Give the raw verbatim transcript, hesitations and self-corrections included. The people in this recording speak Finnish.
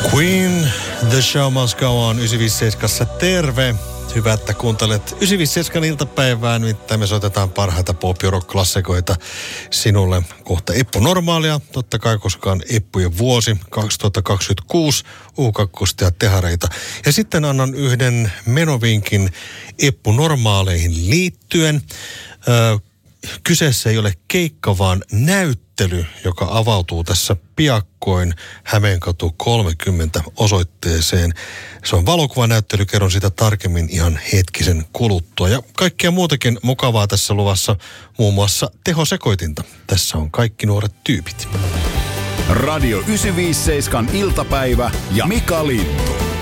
Queen, The Show Must Go On, yhdeksänsataaviisikymmentäseitsemän. Terve. Hyvä, että kuuntelet yhdeksänsataaviisikymmentäseitsemän iltapäivää. Nimittäin me soitetaan parhaita pop- ja rock-klassikoita sinulle kohta Eppu Normaalia. Totta kai, koska on Eppujen vuosi kaksituhattakaksikymmentäkuusi, U kaksi ja tehareita. Ja sitten annan yhden menovinkin Eppu Normaaleihin liittyen. Öö, Kyseessä ei ole keikka, vaan näyttely, joka avautuu tässä piakkoin Hämeenkatu kolmekymmentä osoitteeseen. Se on valokuvanäyttely, kerron sitä tarkemmin ihan hetkisen kuluttua. Ja kaikkea muutakin mukavaa tässä luvassa, muun muassa tehosekoitinta. Tässä on kaikki nuoret tyypit. Radio yhdeksänsataaviisikymmentäseitsemän iltapäivä ja Mika Lintu.